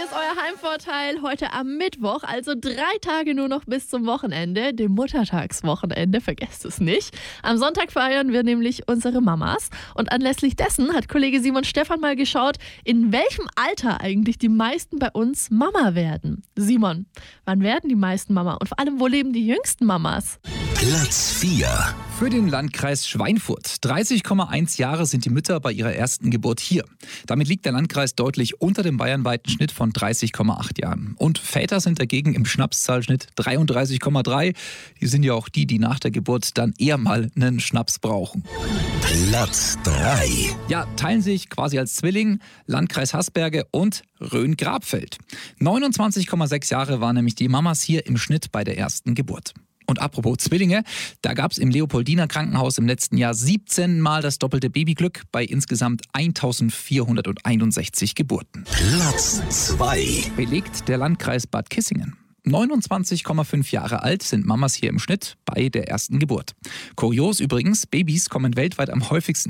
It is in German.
hier ist euer Heimvorteil heute am Mittwoch, also 3 Tage nur noch bis zum Wochenende, dem Muttertagswochenende, vergesst es nicht. Am Sonntag feiern wir nämlich unsere Mamas und anlässlich dessen hat Kollege Simon Stephan mal geschaut, in welchem Alter eigentlich die meisten bei uns Mama werden. Simon, wann werden die meisten Mama und vor allem, wo leben die jüngsten Mamas? Platz 4. Für den Landkreis Schweinfurt. 30,1 Jahre sind die Mütter bei ihrer ersten Geburt hier. Damit liegt der Landkreis deutlich unter dem bayernweiten Schnitt von 30,8 Jahren. Und Väter sind dagegen im Schnapszahlschnitt 33,3. Die sind ja auch die nach der Geburt dann eher mal einen Schnaps brauchen. Platz 3. Ja, teilen sich quasi als Zwilling Landkreis Haßberge und Rhön-Grabfeld. 29,6 Jahre waren nämlich die Mamas hier im Schnitt bei der ersten Geburt. Und apropos Zwillinge, da gab es im Leopoldiner Krankenhaus im letzten Jahr 17 Mal das doppelte Babyglück bei insgesamt 1461 Geburten. Platz 2. Belegt der Landkreis Bad Kissingen. 29,5 Jahre alt sind Mamas hier im Schnitt bei der ersten Geburt. Kurios übrigens, Babys kommen weltweit am häufigsten